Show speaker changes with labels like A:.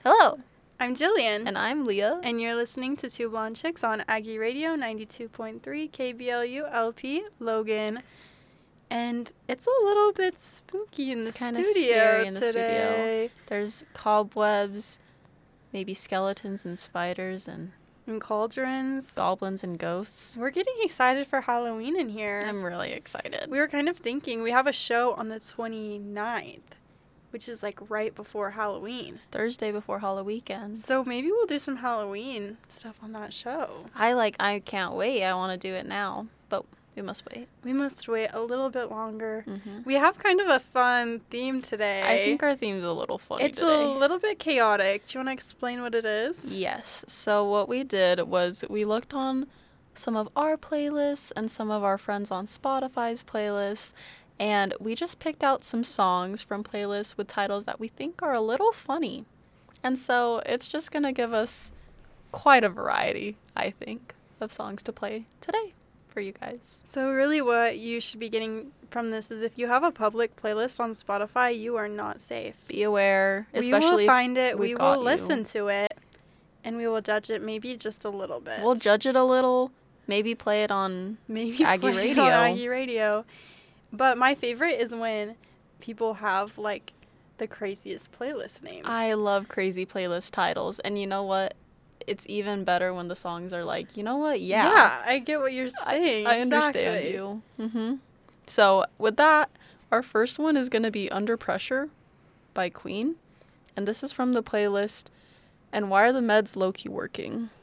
A: Hello,
B: I'm Jillian.
A: and I'm Leah.
B: And you're listening to Two Blonde Chicks on Aggie Radio 92.3 KBLU LP Logan. And it's a little bit spooky in the studio
A: Scary in the
B: today.
A: studio. There's cobwebs, maybe skeletons and spiders and
B: cauldrons.
A: Goblins and ghosts.
B: We're getting excited for Halloween in here.
A: I'm really excited.
B: We were kind of thinking we have a show on the 29th, which is like right before Halloween.
A: It's Thursday before Halloween weekend.
B: So maybe we'll do some Halloween stuff on that show.
A: I can't wait. I want to do it now, but we must wait.
B: We must wait a little bit longer.
A: Mm-hmm.
B: We have kind of a fun theme today.
A: I think our theme's a little funny
B: It's
A: today.
B: a little bit chaotic. Do you want to explain what it is?
A: Yes. So what we did was we looked on some of our playlists and some of our friends on Spotify's playlists, and we just picked out some songs from playlists with titles that we think are a little funny. And so it's just going to give us quite a variety, I think, of songs to play today for you guys.
B: So really what you should be getting from this is if you have a public playlist on Spotify, you are not safe.
A: Be aware,
B: We
A: especially
B: will find it, we
A: got
B: will
A: you.
B: listen to it, and we will judge it maybe just a little bit.
A: We'll judge it a little, maybe play it on
B: maybe
A: Aggie
B: play it
A: Radio.
B: on Aggie Radio. But my favorite is when people have like the craziest playlist names.
A: I love crazy playlist titles, and you know what? It's even better when the songs are like, you know what?
B: Yeah, I get what you're saying.
A: I understand
B: Exactly.
A: you. Mm-hmm. So with that, our first one is going to be Under Pressure by Queen, and this is from the playlist And Why Are the Meds Low-Key Working?